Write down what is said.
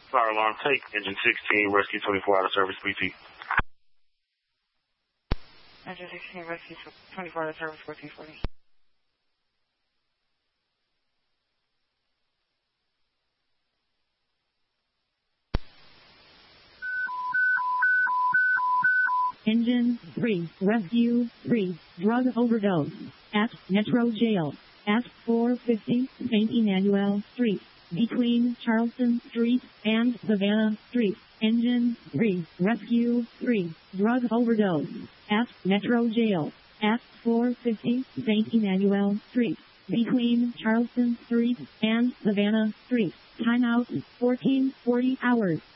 Fire alarm, take engine 16, rescue 24 out of service, BP. Engine 16, rescue 24 out of service, 1440. Engine 3, rescue 3, drug overdose, at Metro Jail, at 450 St. Emmanuel Street, between Charleston Street and Savannah Street. Engine 3, rescue 3, drug overdose, at Metro Jail, at 450 St. Emmanuel Street, between Charleston Street and Savannah Street. Timeout 1440 hours.